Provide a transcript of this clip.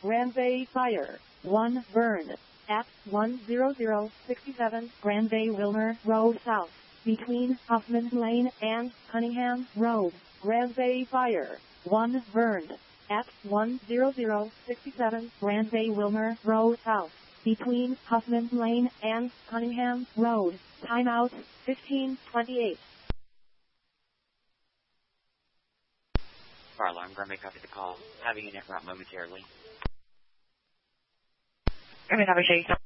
Granby Fire. 1 burn. At 10067 Granby Wilmer Road South. Between Huffman Lane and Cunningham Road. Granby Fire. 1 burned. At 10067 Granby Wilmer Road South. Between Huffman Lane and Cunningham Road. Timeout 1528. Fire alarm, Granby, copy the call. Having an interrupt momentarily. Granby, copy,